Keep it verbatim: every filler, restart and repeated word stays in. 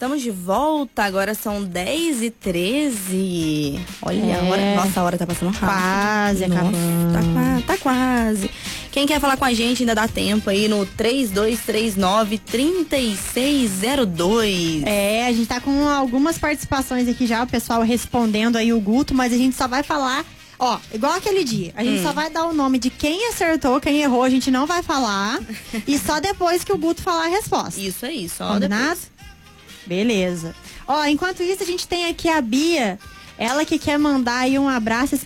estamos de volta. Agora são dez e treze. Olha, É. a hora, nossa, a hora tá passando rápido. Quase Nossa, acabando. Tá, qua- tá quase. Quem quer falar com a gente ainda dá tempo aí no três dois três nove, três seis zero dois. É, a gente tá com algumas participações aqui já, o pessoal respondendo aí o Guto, mas a gente só vai falar, ó, igual aquele dia, a gente Hum. só vai dar o nome de quem acertou, quem errou, a gente não vai falar, e só depois que o Guto falar a resposta. Isso aí, só Combinado? depois. Beleza. Ó, enquanto isso a gente tem aqui a Bia, ela que quer mandar aí um abraço